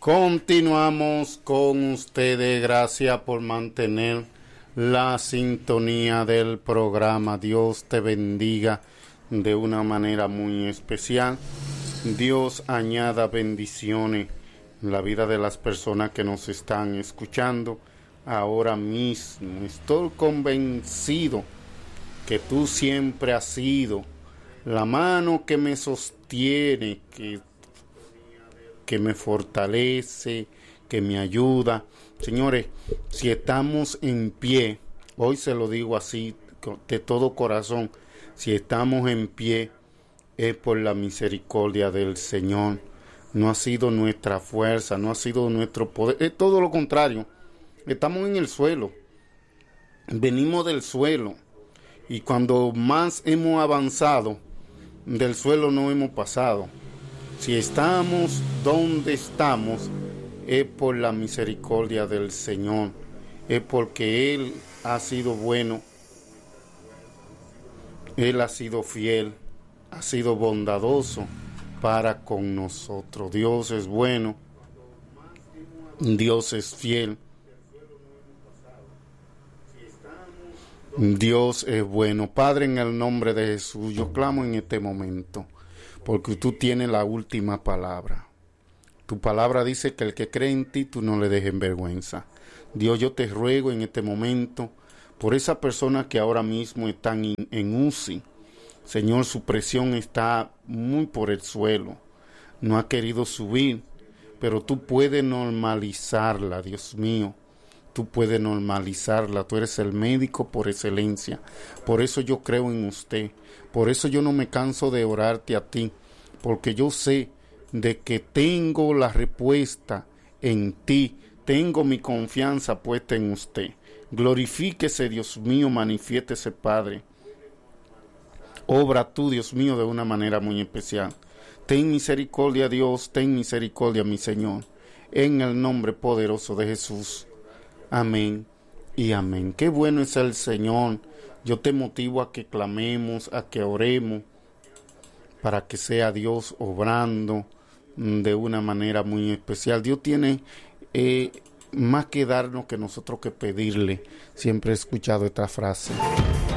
Continuamos con ustedes. Gracias por mantener la sintonía del programa. Dios te bendiga de una manera muy especial. Dios añada bendiciones en la vida de las personas que nos están escuchando ahora mismo. Estoy convencido que tú siempre has sido la mano que me sostiene, que me fortalece, que me ayuda. Señores, si estamos en pie, hoy se lo digo así de todo corazón, si estamos en pie es por la misericordia del Señor. No ha sido nuestra fuerza, no ha sido nuestro poder, es todo lo contrario. Estamos en el suelo, venimos del suelo, y cuando más hemos avanzado, del suelo no hemos pasado. Si estamos donde estamos, es por la misericordia del Señor, es porque Él ha sido bueno, Él ha sido fiel, ha sido bondadoso para con nosotros. Dios es bueno, Dios es fiel, Dios es bueno. Padre, en el nombre de Jesús, yo clamo en este momento, porque tú tienes la última palabra. Tu palabra dice que el que cree en ti, tú no le dejes vergüenza. Dios, yo te ruego en este momento por esas personas que ahora mismo están en UCI. Señor, su presión está muy por el suelo. No ha querido subir, pero tú puedes normalizarla, Dios mío. Tú puedes normalizarla. Tú eres el médico por excelencia. Por eso yo creo en usted. Por eso yo no me canso de orarte a ti. Porque yo sé de que tengo la respuesta en ti. Tengo mi confianza puesta en usted. Glorifíquese, Dios mío, manifiéstese, Padre. Obra tú, Dios mío, de una manera muy especial. Ten misericordia, Dios, ten misericordia, mi Señor. En el nombre poderoso de Jesús. Amén y amén. Qué bueno es el Señor. Yo te motivo a que clamemos, a que oremos, para que sea Dios obrando de una manera muy especial. Dios tiene más que darnos que nosotros que pedirle. Siempre he escuchado esta frase.